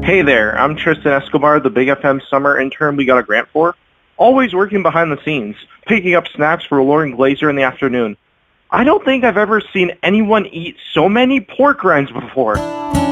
Hey there, I'm Tristan Escobar, the Big FM summer intern we got a grant for. Always working behind the scenes, picking up snacks for Lauren Glazer in the afternoon. I don't think I've ever seen anyone eat so many pork rinds before.